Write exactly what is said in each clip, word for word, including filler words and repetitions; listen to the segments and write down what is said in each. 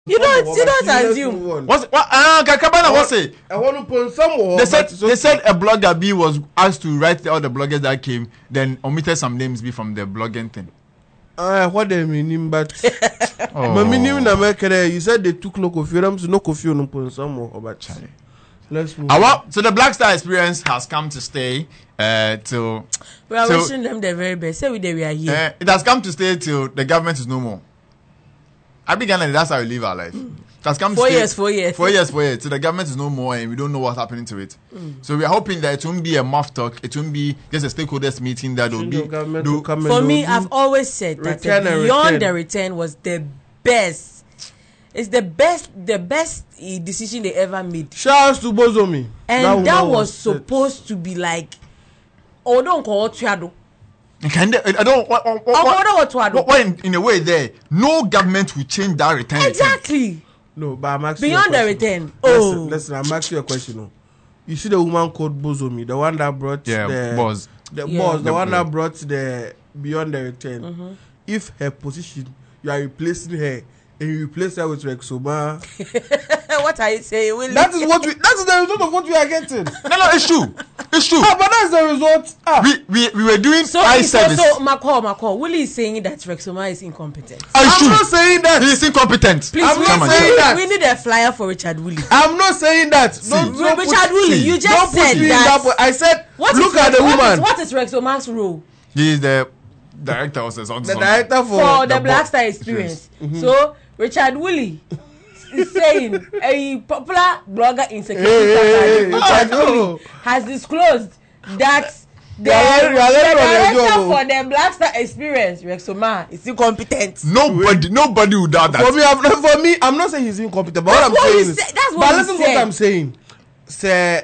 You don't, you don't assume. What's what? Ah, Kakabana was say. I want to put some. They said they said a blogger B was asked to write all the bloggers that came, then omitted some names B from the blogging thing. Ah, uh, what they mean, but my meaning in America, you said they took no coffee, so no coffee on put some more. But let's move. Our, so the Black Star experience has come to stay. Uh, till we are till, wishing them the very best. Say we they we are here. Uh, it has come to stay till the government is no more. I began and that's how we live our life. Mm. It has come four to stay, years, four years, four years, four years. So the government is no more, and we don't know what's happening to it. Mm. So we are hoping that it won't be a muff talk. It won't be just a stakeholders meeting that will be. Do, for me, I've always said that beyond the return was the best. It's the best, the best decision they ever made. Shouts to Bozomi. And that, that was, was supposed to be like, oh, don't call it Triado. Can they, I don't. What, what, what, what, what, what in, in a way there, no government will change that return. Exactly. Return. No, but I'm asking beyond the return. Oh, listen, listen, I'm asking you a question. No. You see the woman called Bozomi, the one that brought yeah, the boss, the yeah. boss, the, the one yeah. that brought the beyond the return. Mm-hmm. If her position, you are replacing her. And you replace her with Rexoma. What are you saying, Willie? That is what we. That is the result of what we are getting. No, no, it's true. It's true. Ah, but that's the result. Ah. We we we were doing so, eye so, service. So, Macau, Macau, Willie is saying that Rexoma is incompetent. I'm true. not saying that. He is incompetent. Please, I'm we, not we, saying we, that. We need a flyer for Richard Willie. I'm not saying that. See, don't, don't Richard put, Willie, see, you just don't said put me that. In that I said, what look is, at the what woman. Is, what is Rexoma's role? He is the director or something. The director for, for the, the Black Star experience. Mm-hmm. So Richard Willie is saying a popular blogger in security hey, hey, Richard hey, Willie has disclosed that the, are, the director for the Black Star experience, Rexoma, is incompetent. Nobody, nobody would doubt that. For me, I'm, for me, I'm not saying he's incompetent, but that's what I'm what saying is, say, that's what but listen to said. what I'm saying. Say,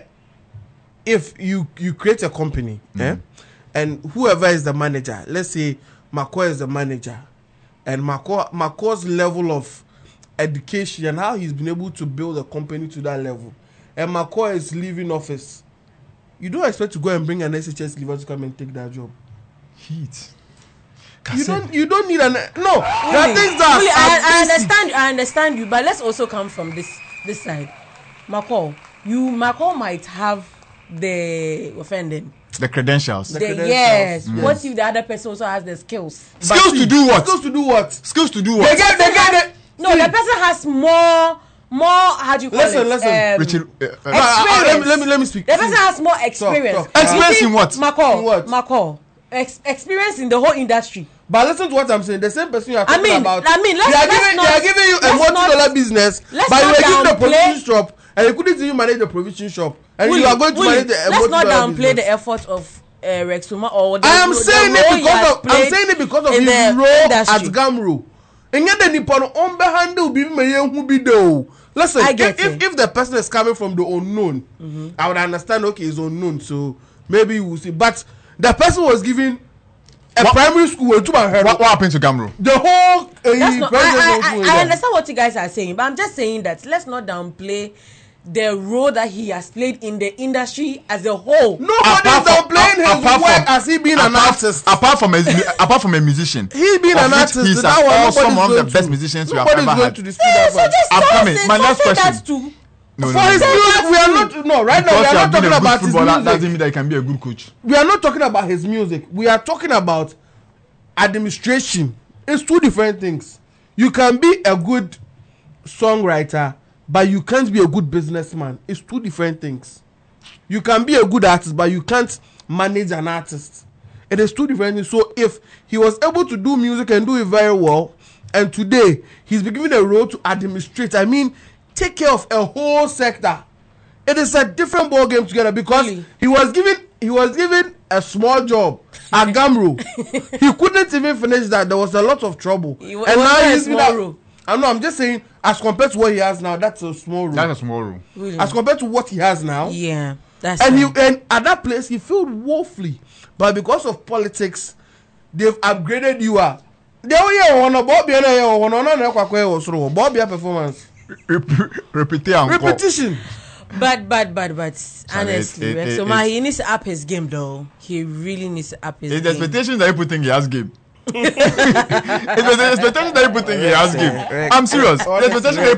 if you you create a company, mm. eh, and whoever is the manager, let's say Macau is the manager, and Macau Macau's level of education and how he's been able to build a company to that level, and Macau is leaving office, you don't expect to go and bring an S H S leaver to come and take that job. Heat. You don't. You don't need an. No, really, there are things that. really, I, I basic. understand. I understand you, but let's also come from this this side. Macau, you Macau might have the offending. The credentials. The, The credentials. yes. Mm. What if the other person also has the skills? Skills to do what? Skills to do what? Skills to do what? They get. They get. They, No, the person has more, more. How do you call Listen, it? listen. Um, Richard, uh, uh, uh, uh, let, me, let me let me speak. The person has more experience. Talk, talk. Experience in what? Macau, In what? Macau, ex- experience in the whole industry. But listen to what I'm saying. The same person you are talking I mean, about. I mean, let's, they are let's giving. not, they are giving you a let's multi-dollar not, business, let's but you not are giving the downplay- provision shop, and you couldn't even manage the provision shop, and Willie, you are going to Willie, manage the uh, let's not multi-dollar downplay business. the effort of uh, Rexoma or the I am the saying role it he has because of. I'm played saying it because of in his the role industry. at Gamro. And yet the Nippon on handle be me who be do. Listen, I if, get if, it. if the person is coming from the unknown, mm-hmm. I would understand. Okay, it's unknown, so maybe you will see. But the person was given a what, primary school to my head. What, what happened to Gamro? The whole. Uh, That's not, I, I, I, I I understand what you guys are saying, but I'm just saying that let's not downplay the role that he has played in the industry as a whole. Nobody is downplaying his apart work from, as he being apart, an artist. Apart from a, apart from a musician, he being an artist. He's that one, also one of the to, best musicians we have nobody's ever going had. To dispute Yeah, that so fact. just I'm don't coming. say, My don't next say question. that too. No, For no, his no, no. music, we are not. No, right now Because we you are have not been talking a good about his footballer, music. doesn't mean that he can be a good coach. We are not talking about his music. We are talking about administration. It's two different things. You can be a good songwriter, but you can't be a good businessman. It's two different things. You can be a good artist, but you can't manage an artist. It is two different things. So if he was able to do music and do it very well, and today he's been given a role to administrate, I mean, take care of a whole sector, it is a different ball game together because really? he was given he was given a small job at Gamro. He couldn't even finish that. There was a lot of trouble. He, and now a he's small role. I'm not. I'm just saying, as compared to what he has now, that's a small role. That's a small role. Really? As compared to what he has now, yeah, that's and fine. he and at that place he failed woefully, but because of politics, they've upgraded you. Are they all here on a Bobby and I on another Bobby performance. Repetition. Repetition. But but but but Sorry, honestly, it, it, so it, my he needs to up his game though. He really needs to up his It's game. the expectation that people think he has game. it's the expectation that you put in here. Ask him. I'm serious. The expectation that you